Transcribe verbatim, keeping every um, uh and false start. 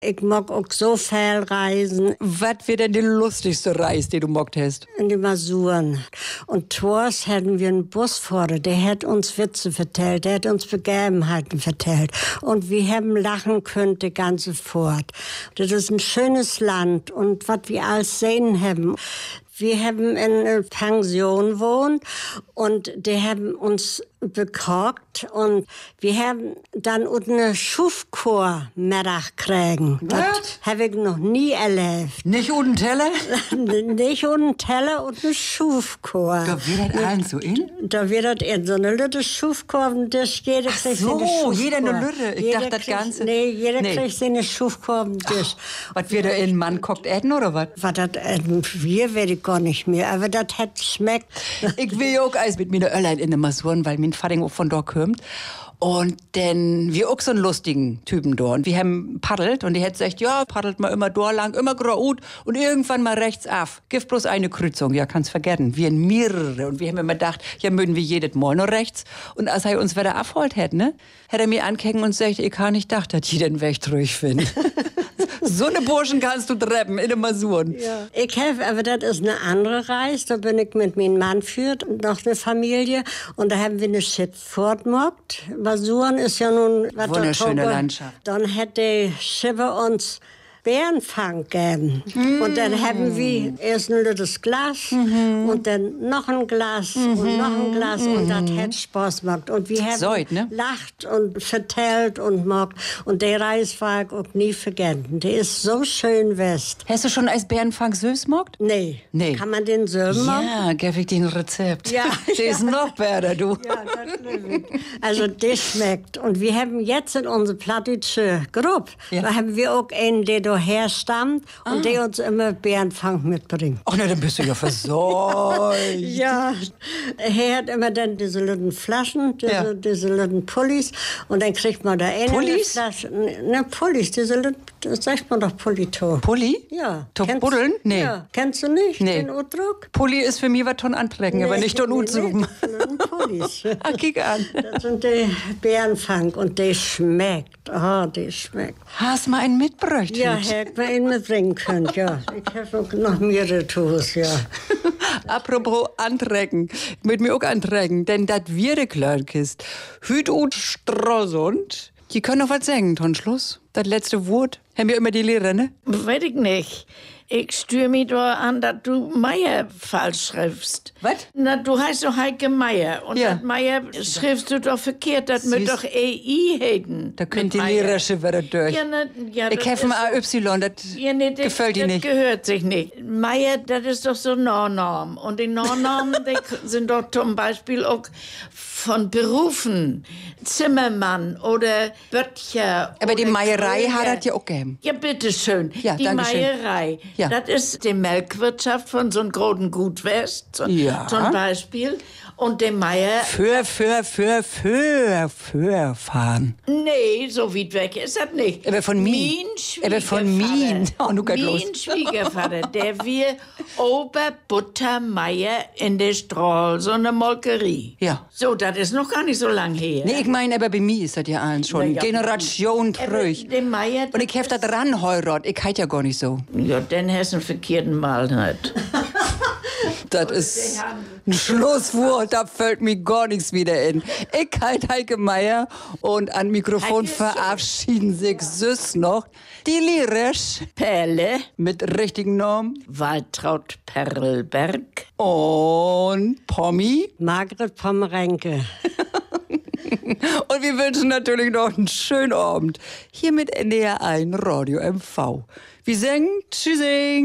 Ich mag auch so viel reisen. Was wäre denn die lustigste Reise, die du mockt hast? In die Masuren. Und Thors hatten wir einen Busfahrer, der hat uns Witze vertellt, der hat uns Begebenheiten vertellt. Und wir haben lachen können die ganze Fahrt. Das ist ein schönes Land und was wir alles sehen haben. Wir haben in einer Pension gewohnt und die haben uns bekocht und wir haben dann eine Schufchor-Mittag kriegen. Das habe ich noch nie erlebt. Nicht ohne Teller? Nicht ohne Teller und eine Schufchor. Da wird das allen so in? Da wird das in so eine Lütte Schufchor auf dem Tisch. Jeder Ach kriegt so, seine Schufchor. jeder eine Lütte. Ich Jeder dachte das kriegt- Ganze. Nee, jeder Nee. kriegt seine Schufchor auf dem Tisch. Was wird da in Mann kocht essen oder was? Was das äh, wir weiß ich gar nicht mehr, aber das hat schmeckt. Ich will ja auch eins mit mir Öllein in der Masuren, weil mein Vater auch von dort kommt. Und dann, wir auch so einen lustigen Typen dort. Und wir haben paddelt und die hat gesagt, ja, paddelt mal immer dort lang, immer geradeaus und irgendwann mal rechts auf. Gibt bloß eine Kreuzung, ja, kann's vergessen. Wir in mehrere. Und wir haben immer gedacht, ja, mögen wir jedes Mal noch rechts. Und als er uns wieder abholt hätte, ne, hätte er mir angeguckt und gesagt, ich kann nicht gedacht, dass ich den Weg ruhig finde. So eine Burschen kannst du treppen in den Masuren. Ja. Ich habe, aber das ist eine andere Reise. Da bin ich mit meinem Mann führt und noch eine Familie. Und da haben wir eine Schifffahrt gemacht. Masuren ist ja nun... was Wunderschöne da- Landschaft. Dann hätte die Schiffe uns Bärenfang gegeben. Mm. Und dann haben wir erst ein lüttes Glas Mhm. und dann noch ein Glas und noch ein Glas. Und das hat Spaß gemacht. Und wir haben Seid, ne? lacht und vertellt und gemacht. Und die Reise war ich auch nie vergessen. Die ist so schön west. Hast du schon als Bärenfang süß mockt? Nee. Nee. Kann man den selber machen? Ja, gebe ich dir ein Rezept. Ja, Der ist noch besser, du. Ja, das liebe ich. Also das schmeckt. Und wir haben jetzt in unserer plattdeutsche Gruppe, Ja. da haben wir auch einen, der daher stammt und der uns immer Bärenfang mitbringt. Ach ne, dann bist du ja versorgt. Ja, er hat immer dann diese kleinen Flaschen, diese, Ja. diese kleinen Pullis und dann kriegt man da eine Pullis? Flasche. Ne, Pullis, diese kleinen, das sagt man doch Pulito. Pulli? Ja. To Kennst- buddeln? Nee. Ja. Kennst du nicht Nee. den Ausdruck? Pulli ist für mich was von anträgen, aber nicht von Utsuben. Nee, Pullis. Ah, kick an. Das sind die Bärenfang und die schmeckt. Oh, die schmeckt. Hast mal einen mitgebracht? Ja, Hüt? hätte man ihn mitbringen können, ja. Ich habe auch noch mehrere Tools, ja. Apropos anträgen. Ich möchte mir auch anträgen, denn das wir Klörkist. Hüt und Stralsund. Die können noch was sagen, Tonschluss. Das letzte Wort. Haben wir immer die Lehrer, ne? Weiß ich nicht. Ich störe mich da an, dass du Meier falsch schreibst. Was? Na, du heißt doch Heike Meier. Und Ja. das Meier schreibst du doch verkehrt. Das Süß. wird doch E I heiten. Da könnt die mit Meier. Lehrer schon wieder durch. Ja, na, ja, ich das helfe mal ist- A Y, das Ja, nee, das, gefällt dir das nicht. gehört sich nicht. Meier, das ist doch so Nornorm. Und die Nornormen, die sind doch zum Beispiel auch von Berufen. Zimmermann oder Böttcher. Aber die oder Meierei Kröger. hat das ja auch gegeben. Ja, bitteschön. Ja, die danke schön. Meierei. Ja. Das ist die Melkwirtschaft von so einem großen Gut West zum, Ja. zum Beispiel. Und der Meier, Für, für, für, für, für fahren. nee, so weit weg ist das nicht. Aber von mir. Mein Aber von Schwiegervater, mir. Oh, nu geht los. mein Schwiegervater, der wir Oberbuttermeier in der Strahl, so eine Molkerie. Ja. So, das ist noch gar nicht so lang her. Nee, ich meine, aber bei mir ist das ja allen schon. Na ja. Generation Aber trüch. der Meier, Und ich hef da dran heirat. Ich heit ja gar nicht so. ja, den hast du einen verkehrten Mal nicht. Das ist ein Schlusswort, da fällt mir gar nichts wieder in. Ich halt Heike Meier und an Mikrofon Heike verabschieden sich süß noch die Lyrisch Perle, mit richtigen Namen Waltraud Perlberg. und Pommi. Margret Pommerenke. Und wir wünschen natürlich noch einen schönen Abend hier mit N D R eins Radio M V. Wir singen Tschüssing.